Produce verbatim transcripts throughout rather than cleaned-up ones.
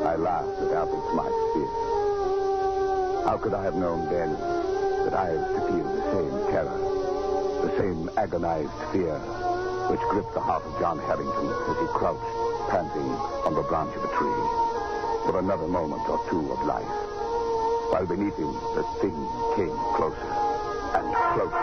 I laughed at Albert Smythe's fear. How could I have known then that I was to feel the same terror, the same agonized fear which gripped the heart of John Harrington as he crouched, panting on the branch of a tree, for another moment or two of life, while beneath him the thing came closer and closer.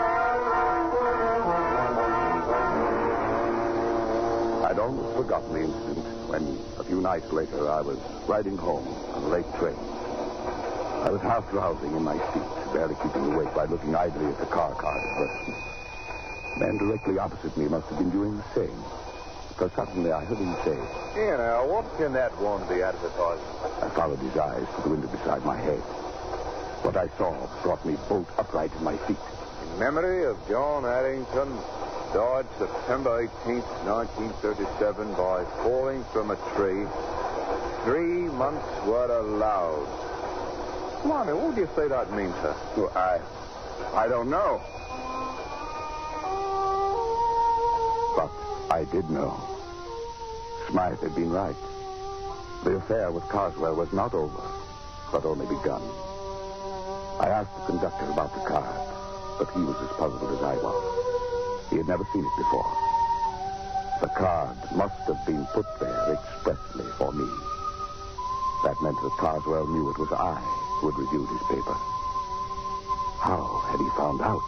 I'd almost forgotten the incident when, a few nights later, I was riding home on a late train. I was half drowsing in my seat, barely keeping awake by looking idly at the car card advertisement. The man directly opposite me must have been doing the same, because suddenly I heard him say, "Here now, what's in that one, the advertisement?" I followed his eyes to the window beside my head. What I saw brought me bolt upright in my feet. In memory of John Harrington, died September eighteenth, nineteen thirty-seven, by falling from a tree. Three months were allowed. Blimey, what do you say that means, sir? Well, I... I don't know. But I did know. Smythe had been right. The affair with Carswell was not over, but only begun. I asked the conductor about the card, but he was as puzzled as I was. He had never seen it before. The card must have been put there expressly for me. That meant that Carswell knew it was I who had reviewed his paper. How had he found out?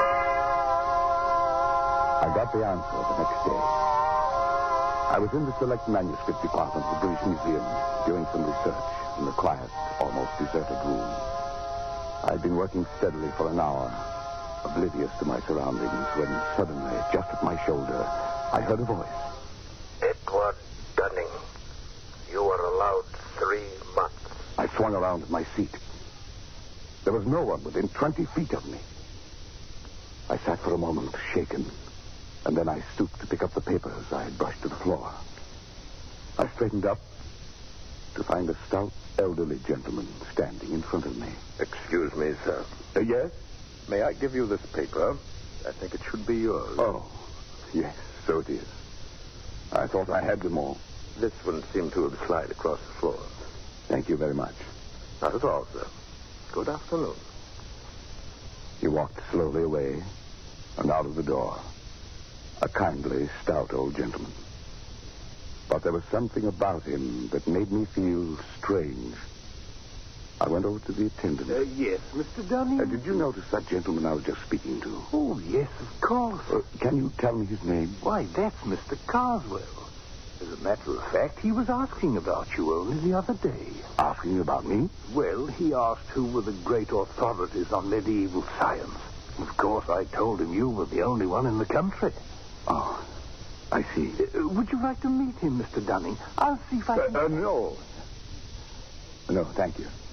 I got the answer the next day. I was in the select manuscript department of the British Museum doing some research in the quiet, almost deserted room. I'd been working steadily for an hour, oblivious to my surroundings, when suddenly, just at my shoulder, I heard a voice. "Edward Dunning, you are allowed three months." I swung around in my seat. There was no one within twenty feet of me. I sat for a moment, shaken, and then I stooped to pick up the papers I had brushed to the floor. I straightened up to find a stout, elderly gentleman standing in front of me. Excuse me, sir. Uh, yes? May I give you this paper? I think it should be yours. Oh, yes, so it is. I thought I had them all. This one seemed to have slid across the floor. Thank you very much. Not at all, sir. Good afternoon. He walked slowly away and out of the door. A kindly, stout old gentleman. But there was something about him that made me feel strange. I went over to the attendant. Uh, yes, Mister Dunning? Uh, did you notice that gentleman I was just speaking to? Oh, yes, of course. Uh, can you tell me his name? Why, that's Mister Carswell. As a matter of fact, he was asking about you only the other day. Asking about me? Well, he asked who were the great authorities on medieval science. Of course, I told him you were the only one in the country. Oh, I see. Uh, would you like to meet him, Mister Dunning? I'll see if I can... Uh, uh, no. No, thank you.